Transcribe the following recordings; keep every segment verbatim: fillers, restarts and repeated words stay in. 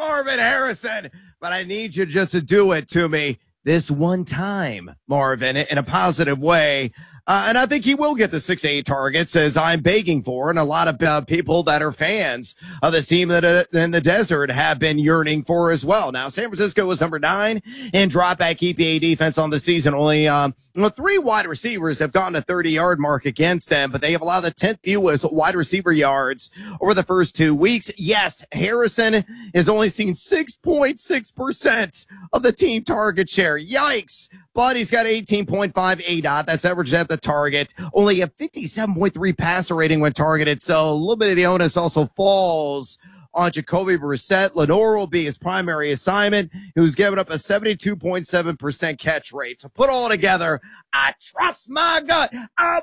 Marvin Harrison, but I need you just to do it to me this one time, Marvin, in a positive way. Uh, and I think he will get the six to eight targets as I'm begging for. And a lot of uh, people that are fans of the team that uh, in the desert have been yearning for as well. Now, San Francisco was number nine in drop back E P A defense on the season. Only um, well, three wide receivers have gotten a thirty yard mark against them, but they have allowed the tenth fewest wide receiver yards over the first two weeks. Yes, Harrison has only seen six point six percent of the team target share. Yikes. But he's got eighteen point five A D O T. That's average at the target. Only a fifty-seven point three passer rating when targeted. So a little bit of the onus also falls on Jacoby Brissett. Lenore will be his primary assignment, who's given up a seventy-two point seven percent catch rate. So put all together, I trust my gut. I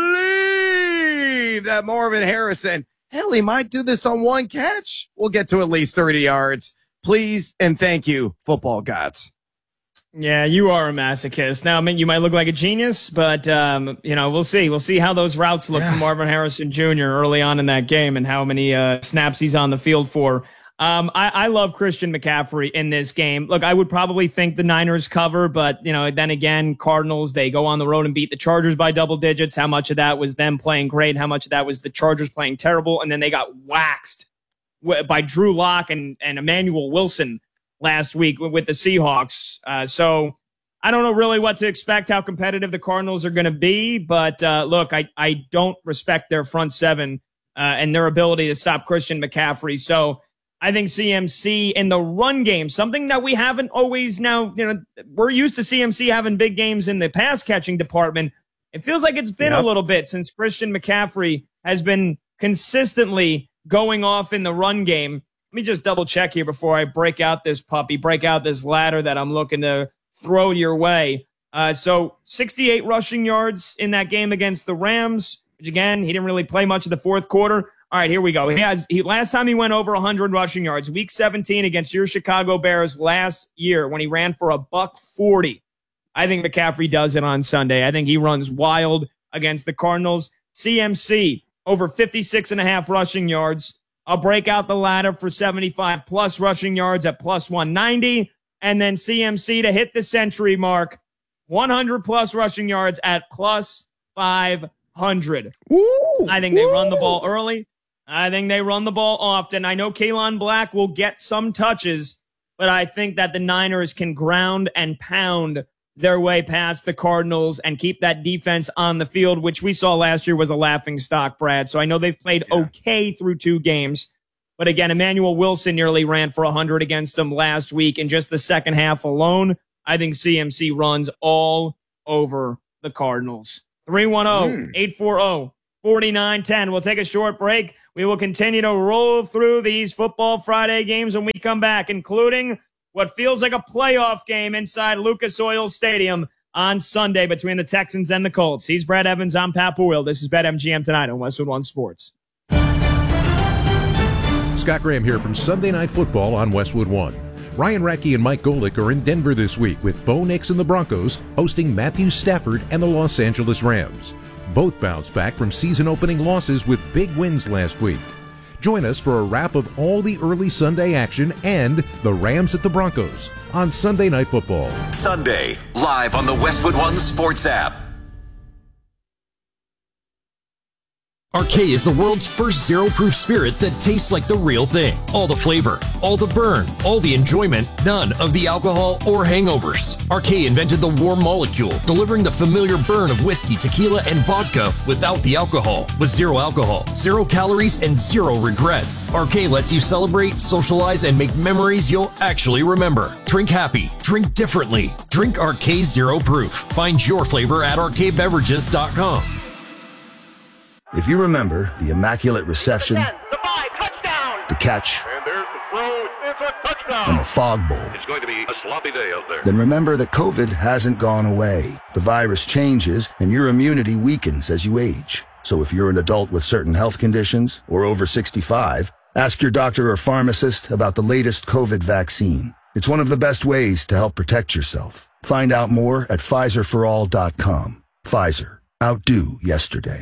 believe that Marvin Harrison, hell, he might do this on one catch. We'll get to at least thirty yards. Please and thank you, football gods. Yeah, you are a masochist. Now, I mean, you might look like a genius, but, um, you know, we'll see. We'll see how those routes look yeah. for Marvin Harrison Junior early on in that game and how many uh, snaps he's on the field for. Um, I, I love Christian McCaffrey in this game. Look, I would probably think the Niners cover, but, you know, then again, Cardinals, they go on the road and beat the Chargers by double digits. How much of that was them playing great? How much of that was the Chargers playing terrible? And then they got waxed by Drew Lock and, and Emmanuel Wilson last week with the Seahawks. Uh, so I don't know really what to expect, how competitive the Cardinals are going to be. But uh, look, I, I don't respect their front seven uh, and their ability to stop Christian McCaffrey. So I think C M C in the run game, something that we haven't always now, you know, we're used to C M C having big games in the pass catching department. It feels like it's been yep. a little bit since Christian McCaffrey has been consistently going off in the run game. Let me just double check here before I break out this puppy, break out this ladder that I'm looking to throw your way. Uh, so sixty-eight rushing yards in that game against the Rams, which again, he didn't really play much of the fourth quarter. All right, here we go. He has, he, last time he went over one hundred rushing yards, week seventeen against your Chicago Bears last year when he ran for a buck forty. I think McCaffrey does it on Sunday. I think he runs wild against the Cardinals. C M C over fifty-six and a half rushing yards. I'll break out the ladder for seventy-five plus rushing yards at plus one ninety. And then C M C to hit the century mark, one hundred plus rushing yards at plus five hundred. Ooh, I think they ooh. run the ball early. I think they run the ball often. I know Kalen Black will get some touches, but I think that the Niners can ground and pound their way past the Cardinals and keep that defense on the field, which we saw last year was a laughing stock, Brad. So I know they've played yeah. okay through two games. But again, Emmanuel Wilson nearly ran for one hundred against them last week in just the second half alone. I think C M C runs all over the Cardinals. three one zero, eight four zero, four nine one zero. We'll take a short break. We will continue to roll through these Football Friday games when we come back, including what feels like a playoff game inside Lucas Oil Stadium on Sunday between the Texans and the Colts. He's Brad Evans. I'm Pat Boyle. This is BetMGM Tonight on Westwood One Sports. Scott Graham here from Sunday Night Football on Westwood One. Ryan Radke and Mike Golick are in Denver this week with Bo Nix and the Broncos hosting Matthew Stafford and the Los Angeles Rams. Both bounced back from season-opening losses with big wins last week. Join us for a wrap of all the early Sunday action and the Rams at the Broncos on Sunday Night Football. Sunday, live on the Westwood One Sports app. Arcade is the world's first zero-proof spirit that tastes like the real thing. All the flavor, all the burn, all the enjoyment, none of the alcohol or hangovers. Arcade invented the warm molecule, delivering the familiar burn of whiskey, tequila, and vodka without the alcohol. With zero alcohol, zero calories, and zero regrets. Arcade lets you celebrate, socialize, and make memories you'll actually remember. Drink happy. Drink differently. Drink Arcade Zero Proof. Find your flavor at arcade beverages dot com. If you remember the immaculate reception, the five, touchdown, the catch, and there's the throw, it's a touchdown, and the fog bowl, it's going to be a sloppy day out there. Then remember that COVID hasn't gone away. The virus changes, and your immunity weakens as you age. So if you're an adult with certain health conditions or over sixty-five, ask your doctor or pharmacist about the latest COVID vaccine. It's one of the best ways to help protect yourself. Find out more at Pfizer for all dot com. Pfizer. Outdo yesterday.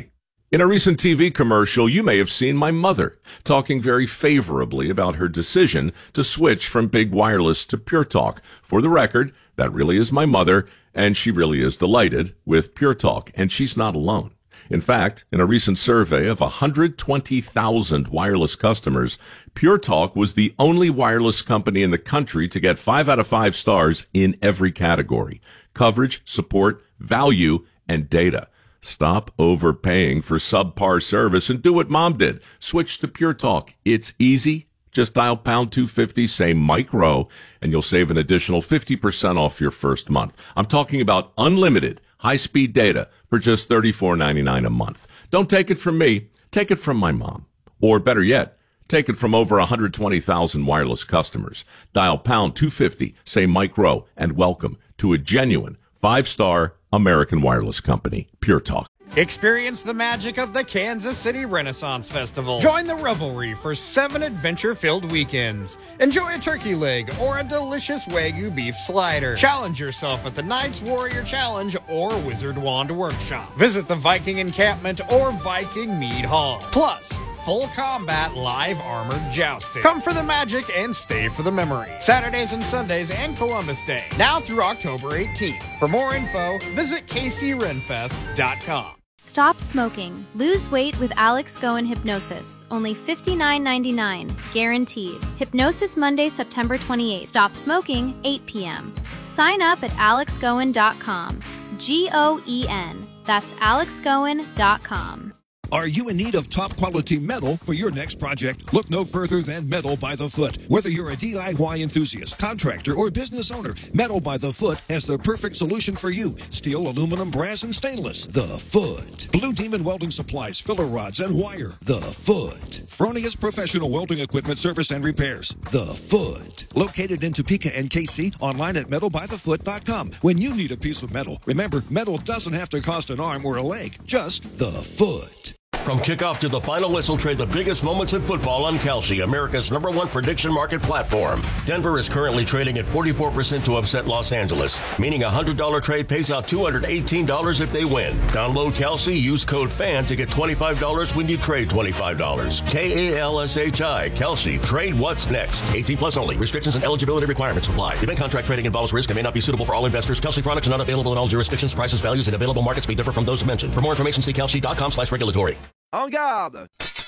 In a recent T V commercial, you may have seen my mother talking very favorably about her decision to switch from big wireless to Pure Talk. For the record, that really is my mother, and she really is delighted with Pure Talk, and she's not alone. In fact, in a recent survey of one hundred twenty thousand wireless customers, Pure Talk was the only wireless company in the country to get five out of five stars in every category: coverage, support, value, and data. Stop overpaying for subpar service and do what Mom did. Switch to Pure Talk. It's easy. Just dial pound two fifty, say Mike Rowe, and you'll save an additional fifty percent off your first month. I'm talking about unlimited high-speed data for just thirty-four ninety-nine a month. Don't take it from me. Take it from my mom. Or better yet, take it from over one hundred twenty thousand wireless customers. Dial pound two fifty, say Mike Rowe, and welcome to a genuine five-star American wireless company, Pure Talk. Experience the magic of the Kansas City Renaissance Festival. Join the revelry for seven adventure-filled weekends. Enjoy a turkey leg or a delicious Wagyu beef slider. Challenge yourself at the Knights Warrior Challenge or Wizard Wand Workshop. Visit the Viking Encampment or Viking Mead Hall. Plus, full combat live armored jousting. Come for the magic and stay for the memory. Saturdays and Sundays and Columbus Day. Now through October eighteenth. For more info, visit K C Renfest dot com. Stop smoking. Lose weight with Alex Goen Hypnosis. Only fifty-nine ninety-nine. Guaranteed. Hypnosis Monday, September twenty-eighth. Stop smoking, eight p.m. Sign up at alex goen dot com. G O E N. That's alex goen dot com. Are you in need of top-quality metal for your next project? Look no further than Metal by the Foot. Whether you're a D I Y enthusiast, contractor, or business owner, Metal by the Foot has the perfect solution for you. Steel, aluminum, brass, and stainless. The Foot. Blue Demon Welding Supplies, filler rods, and wire. The Foot. Fronius Professional Welding Equipment Service and Repairs. The Foot. Located in Topeka and K C, online at metal by the foot dot com. When you need a piece of metal, remember, metal doesn't have to cost an arm or a leg. Just the Foot. From kickoff to the final whistle, trade the biggest moments in football on Kalshi, America's number one prediction market platform. Denver is currently trading at forty-four percent to upset Los Angeles, meaning a one hundred dollars trade pays out two hundred eighteen dollars if they win. Download Kalshi, use code FAN to get twenty-five dollars when you trade twenty-five dollars. K A L S H I, Kalshi. Trade what's next. eighteen plus only. Restrictions and eligibility requirements apply. Event contract trading involves risk and may not be suitable for all investors. Kalshi products are not available in all jurisdictions. Prices, values, and available markets may differ from those mentioned. For more information, see kalshi dot com slash regulatory. En garde!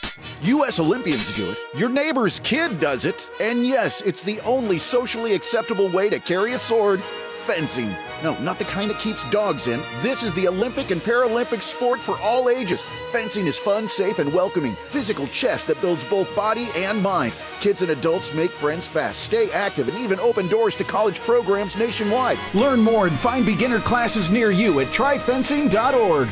U S Olympians do it, your neighbor's kid does it, and yes, it's the only socially acceptable way to carry a sword: fencing. No, not the kind that keeps dogs in. This is the Olympic and Paralympic sport for all ages. Fencing is fun, safe, and welcoming. Physical chess that builds both body and mind. Kids and adults make friends fast, stay active, and even open doors to college programs nationwide. Learn more and find beginner classes near you at try fencing dot org.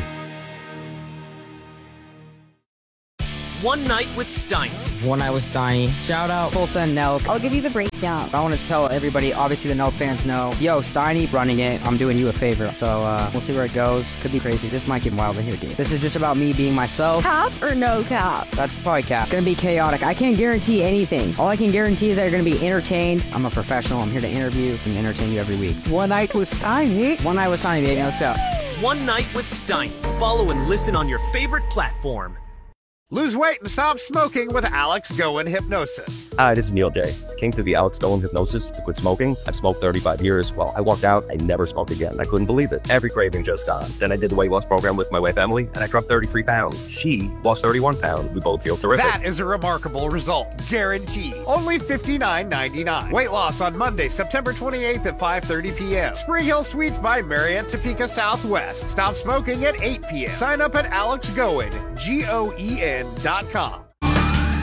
One Night with Steiny. One Night with Steiny. Shout out Tulsa and Nelk. I'll give you the breakdown. I want to tell everybody, obviously the Nelk fans know, yo, Steiny running it, I'm doing you a favor. So uh, we'll see where it goes. Could be crazy. This might get wild in here, dude. This is just about me being myself. Cap or no cap? That's probably cap. Gonna be chaotic. I can't guarantee anything. All I can guarantee is that you're gonna be entertained. I'm a professional. I'm here to interview and entertain you every week. One Night with Steiny. One Night with Steiny, baby. Let's go. One Night with Steiny. Follow and listen on your favorite platform. Lose weight and stop smoking with Alex Goen Hypnosis. Hi, this is Neil J. Came to the Alex Goen Hypnosis to quit smoking. I've smoked thirty-five years. Well, I walked out, I never smoked again. I couldn't believe it. Every craving just gone. Then I did the weight loss program with my wife, Emily, and I dropped thirty-three pounds. She lost thirty-one pounds. We both feel terrific. That is a remarkable result. Guaranteed. Only fifty-nine ninety-nine. Weight loss on Monday, September twenty-eighth at five thirty p.m. Spring Hill Suites by Marriott, Topeka Southwest. Stop smoking at eight p.m. Sign up at alex goen, G O E N dot com.